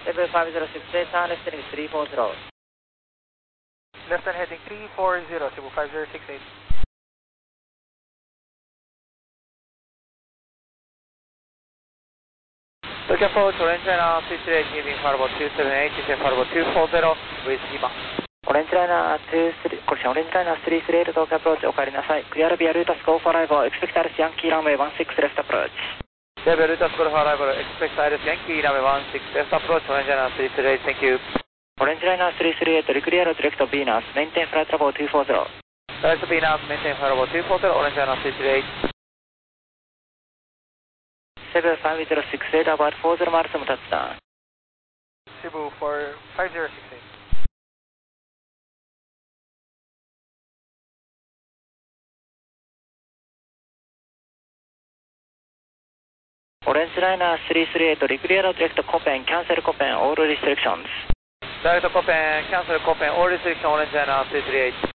Cebu 506, turn left heading 340. Left turn heading 340, Cebu 5068. Tokyo approach, Orange Liner 338, giving Farbo 278, descend Farbo 240 with Lima. Orange Liner 23, correction, Orange Liner 338, Tokyo approach, お帰りなさい。Clear via Rutas Go for arrival, expect Alice Yankee runway 16 left approach. Clear via Rutas Go for arrival, expect Alice Yankee runway 16 left approach, Orange Liner 338, thank you. Orange Liner 338, reclear direct to Venus, maintain flight level 240. Direct to Venus, maintain flight level 240, Orange Liner 338. Cebu 5068, about 40 miles from touchdown. Cebu 5068. Orange Liner 338, reclear direct to Copen, cancel Copen, all restrictions. Direct to Copen, cancel Copen, all restrictions, Orange Liner 338.